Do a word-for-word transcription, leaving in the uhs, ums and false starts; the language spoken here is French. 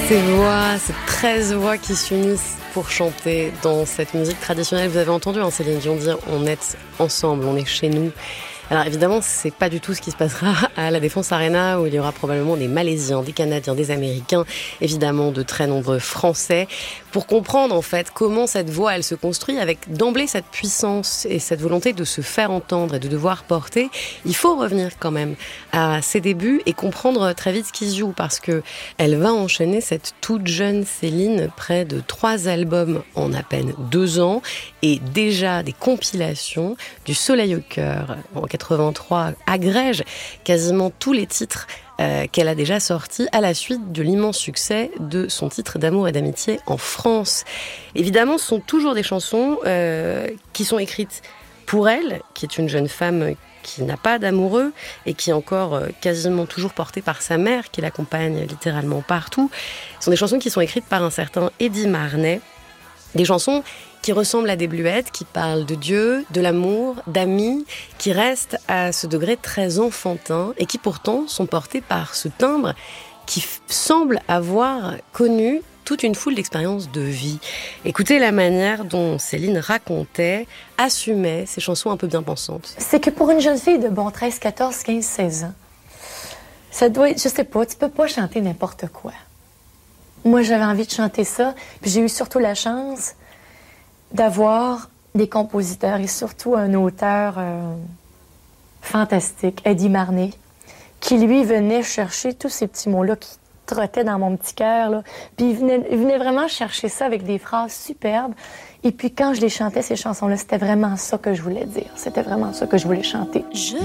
Ces voix, ces treize voix qui s'unissent pour chanter dans cette musique traditionnelle. Vous avez entendu hein, Céline Dion dire « on est ensemble, on est chez nous ». Alors évidemment, c'est pas du tout ce qui se passera à la Défense Arena où il y aura probablement des Malaisiens, des Canadiens, des Américains, évidemment de très nombreux Français. Pour comprendre en fait comment cette voix elle se construit avec d'emblée cette puissance et cette volonté de se faire entendre et de devoir porter, il faut revenir quand même à ses débuts et comprendre très vite ce qui se joue parce que elle va enchaîner cette toute jeune Céline près de trois albums en à peine deux ans et déjà des compilations du Soleil au cœur en quatre-vingt-trois agrège quasiment tous les titres euh, qu'elle a déjà sortis à la suite de l'immense succès de son titre d'amour et d'amitié en France. Évidemment, ce sont toujours des chansons euh, qui sont écrites pour elle, qui est une jeune femme qui n'a pas d'amoureux et qui est encore euh, quasiment toujours portée par sa mère, qui l'accompagne littéralement partout. Ce sont des chansons qui sont écrites par un certain Eddy Marnay, des chansons qui ressemblent à des bluettes, qui parlent de Dieu, de l'amour, d'amis, qui restent à ce degré très enfantin et qui pourtant sont portées par ce timbre qui f- semble avoir connu toute une foule d'expériences de vie. Écoutez la manière dont Céline racontait, assumait ces chansons un peu bien pensantes. C'est que pour une jeune fille de bon treize, quatorze, quinze, seize ans, ça doit être, je sais pas, tu peux pas chanter n'importe quoi. Moi, j'avais envie de chanter ça, puis j'ai eu surtout la chance d'avoir des compositeurs et surtout un auteur euh, fantastique, Eddy Marnay, qui lui venait chercher tous ces petits mots-là qui trottaient dans mon petit cœur, là. Puis il venait, il venait vraiment chercher ça avec des phrases superbes. Et puis quand je les chantais, ces chansons-là, c'était vraiment ça que je voulais dire. C'était vraiment ça que je voulais chanter. Je